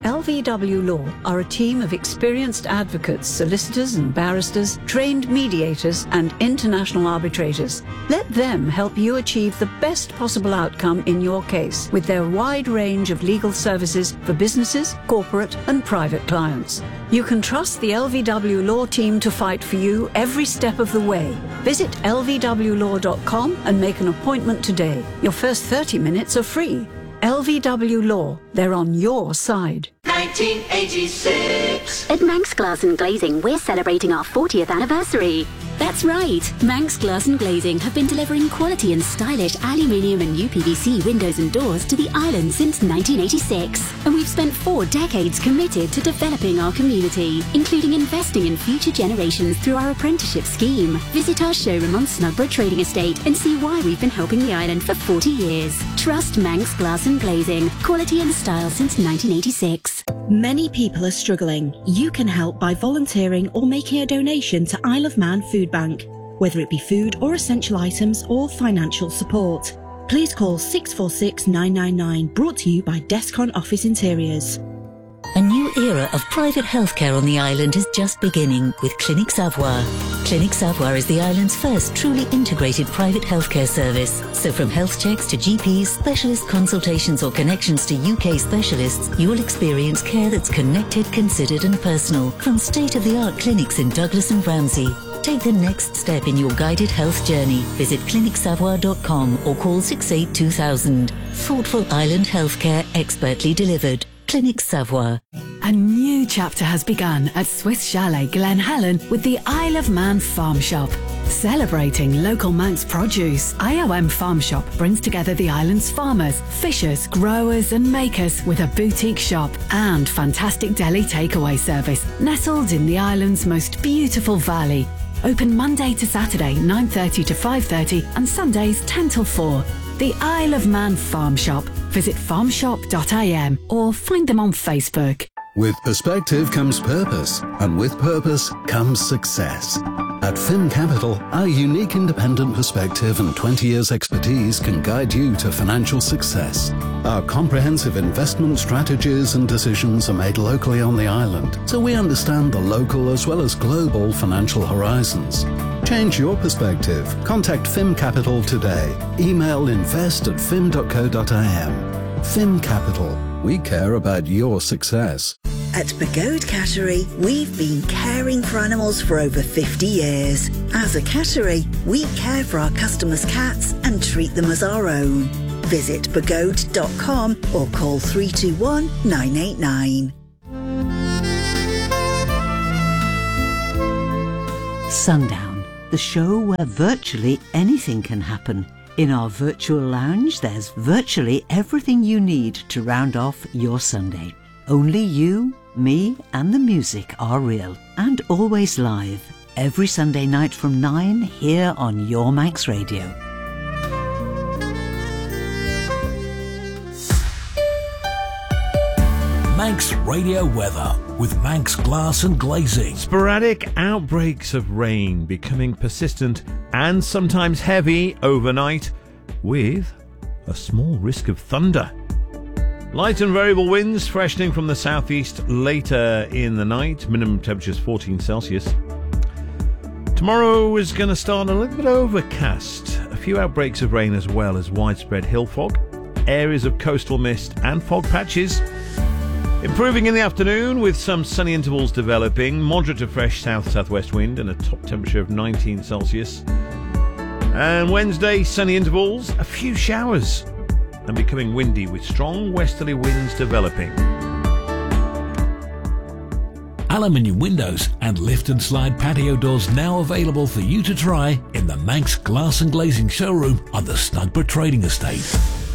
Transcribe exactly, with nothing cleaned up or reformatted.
L V W Law are a team of experienced advocates, solicitors and barristers, trained mediators and international arbitrators. Let them help you achieve the best possible outcome in your case with their wide range of legal services for businesses, corporate and private clients. You can trust the L V W Law team to fight for you every step of the way. Visit L V W law dot com and make an appointment today. Your first thirty minutes are free. L V W Law, they're on your side. nineteen eighty-six. At Manx Glass and Glazing, we're celebrating our fortieth anniversary. That's right, Manx Glass and Glazing have been delivering quality and stylish aluminium and U P V C windows and doors to the island since nineteen eighty-six. And we've spent four decades committed to developing our community, including investing in future generations through our apprenticeship scheme. Visit our showroom on Snugborough Trading Estate and see why we've been helping the island for forty years. Trust Manx Glass and Glazing, quality and style since nineteen eighty-six. Many people are struggling. You can help by volunteering or making a donation to Isle of Man Food Bank, whether it be food or essential items or financial support. Please call six four six nine nine nine, brought to you by Descon Office Interiors. A new era of private healthcare on the island is just beginning with Clinic Savoir. Clinic Savoir is the island's first truly integrated private healthcare service. So from health checks to G Ps, specialist consultations or connections to U K specialists, you'll experience care that's connected, considered and personal from state-of-the-art clinics in Douglas and Ramsey. Take the next step in your guided health journey. Visit clinic savoir dot com or call six eight two thousand. Thoughtful island healthcare expertly delivered. Clinic Savoir. A new chapter has begun at Swiss Chalet Glen Helen with the Isle of Man Farm Shop. Celebrating local Manx produce, I O M Farm Shop brings together the island's farmers, fishers, growers and makers with a boutique shop and fantastic deli takeaway service nestled in the island's most beautiful valley. Open Monday to Saturday nine thirty to five thirty and Sundays ten till four. The Isle of Man Farm Shop. Visit farm shop dot I M or find them on Facebook. With perspective comes purpose, and with purpose comes success. At Fin Capital, our unique independent perspective and twenty years expertise can guide you to financial success. Our comprehensive investment strategies and decisions are made locally on the island, so we understand the local as well as global financial horizons. Change your perspective. Contact Fin Capital today. Email invest at fin dot co dot I M. Fin Capital. We care about your success. At Pagode Cattery, we've been caring for animals for over fifty years. As a cattery, we care for our customers' cats and treat them as our own. Visit pagode dot com or call three two one nine eight nine. Sundown, the show where virtually anything can happen. In our virtual lounge, there's virtually everything you need to round off your Sunday. Only you, me and the music are real and always live. Every Sunday night from nine here on Your Manx Radio. Manx Radio weather with Manx Glass and Glazing. Sporadic outbreaks of rain becoming persistent and sometimes heavy overnight with a small risk of thunder. Light and variable winds freshening from the southeast later in the night. Minimum temperatures fourteen Celsius. Tomorrow is going to start a little bit overcast. A few outbreaks of rain as well as widespread hill fog. Areas of coastal mist and fog patches. Improving in the afternoon with some sunny intervals developing. Moderate to fresh south-southwest wind and a top temperature of nineteen Celsius. And Wednesday, sunny intervals, a few showers. And becoming windy with strong westerly winds developing. Aluminium windows and lift and slide patio doors now available for you to try in the Manx Glass and Glazing showroom on the Snugborough Trading Estate.